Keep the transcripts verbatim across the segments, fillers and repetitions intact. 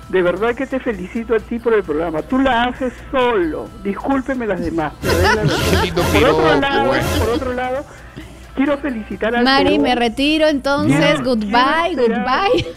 De verdad que te felicito a ti por el programa. Tú la haces solo. Discúlpeme las demás. Pero es la verdad. Por otro lado, bueno. por otro lado, quiero felicitar al Mari, Perú. me retiro entonces. Quiero, goodbye, quiero esperar, goodbye.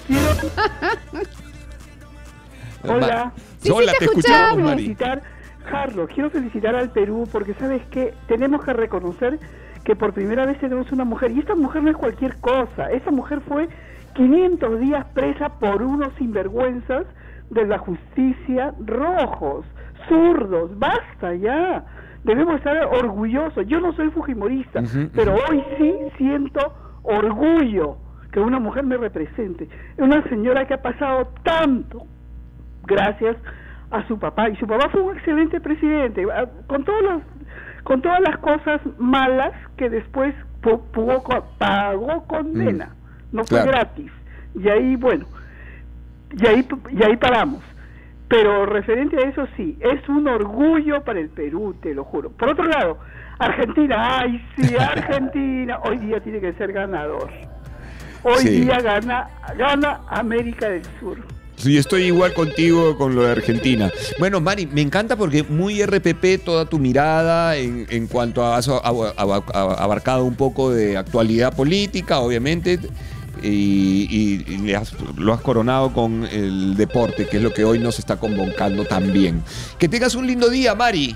Quiero... Hola. Sí, Hola, sí, te, te escuchamos, escuchamos. Mari. Felicitar, Carlos, quiero felicitar al Perú porque sabes que tenemos que reconocer que por primera vez tenemos una mujer, y esta mujer no es cualquier cosa. Esa mujer fue quinientos días presa por unos sinvergüenzas de la justicia, rojos, zurdos. Basta ya, debemos estar orgullosos. Yo no soy fujimorista, uh-huh, pero uh-huh. hoy sí siento orgullo que una mujer me represente. Una señora que ha pasado tanto gracias a su papá, y su papá fue un excelente presidente, con todas las, con todas las cosas malas que después pagó, pagó condena, mm, no fue claro. gratis, y ahí bueno, y ahí, y ahí paramos. Pero referente a eso sí, es un orgullo para el Perú, te lo juro. Por otro lado, Argentina, ay sí, Argentina, hoy día tiene que ser ganador. Hoy sí. día gana, gana América del Sur. Sí, estoy igual contigo con lo de Argentina. Bueno, Mari, me encanta porque muy R P P toda tu mirada en, en cuanto a has abarcado un poco de actualidad política, obviamente, y, y, y le has, lo has coronado con el deporte, que es lo que hoy nos está convocando también. Que tengas un lindo día, Mari.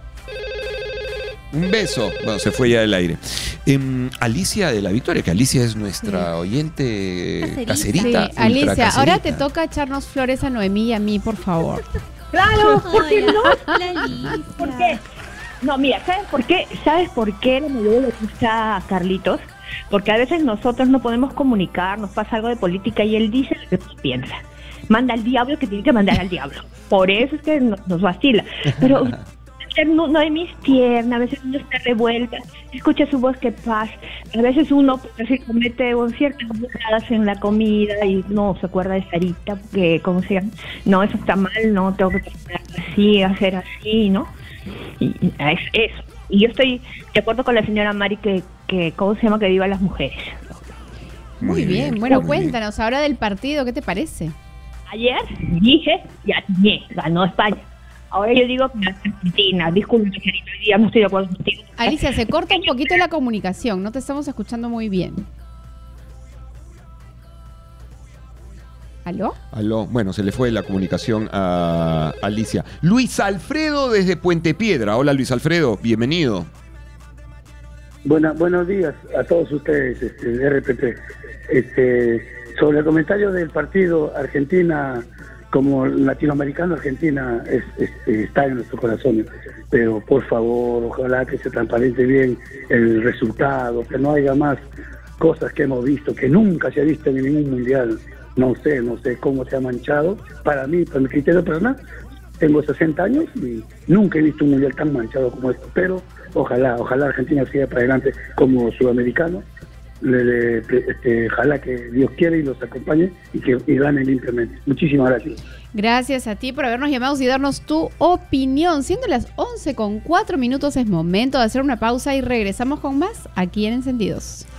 Un beso. Bueno, se fue ya del aire. Eh, Alicia de la Victoria, que Alicia es nuestra sí. oyente caserita. Sí, Alicia, caserita. Ahora te toca echarnos flores a Noemí y a mí, por favor. Claro, ¿por qué no? ¿Por qué? No, mira, ¿sabes por qué? ¿Sabes por qué la mayoría le gusta a Carlitos? Porque a veces nosotros no podemos comunicar, nos pasa algo de política y él dice lo que piensa. Manda al diablo que tiene que mandar al diablo. Por eso es que nos, nos vacila. Pero... No, no hay mis tiernas, a veces uno está revuelta, escucha su voz que paz, a veces uno se comete ciertas burradas en la comida y no se acuerda de Sarita, porque como se llama, no, eso está mal, no, tengo que hacer así, hacer así, ¿no? Y, y es eso. Y yo estoy de acuerdo con la señora Mari que, que ¿cómo se llama? Que viva las mujeres. Muy bien, bien. Bueno, cuéntanos ahora del partido, ¿qué te parece? Ayer dije, ya atiné, ganó España. Ahora yo digo que Argentina, disculpe, señorita, hoy día no estoy de acuerdo contigo. Alicia, se corta un poquito la comunicación, no te estamos escuchando muy bien. ¿Aló? Aló, bueno, se le fue la comunicación a Alicia. Luis Alfredo desde Puente Piedra. Hola, Luis Alfredo, bienvenido. Buena, buenos días a todos ustedes, este, R P P. Este, sobre el comentario del partido Argentina... Como latinoamericano, Argentina es, es, está en nuestro corazón, pero por favor, ojalá que se transparente bien el resultado, que no haya más cosas que hemos visto, que nunca se ha visto en ningún mundial. No sé, no sé cómo se ha manchado. Para mí, para mi criterio personal, tengo sesenta años y nunca he visto un mundial tan manchado como esto, pero ojalá, ojalá Argentina siga para adelante como sudamericano. Le, le, este, ojalá que Dios quiera y los acompañe y que y gane limpiamente. Muchísimas gracias. Gracias a ti por habernos llamado y darnos tu opinión. Siendo las once con cuatro minutos, es momento de hacer una pausa y regresamos con más aquí en Encendidos.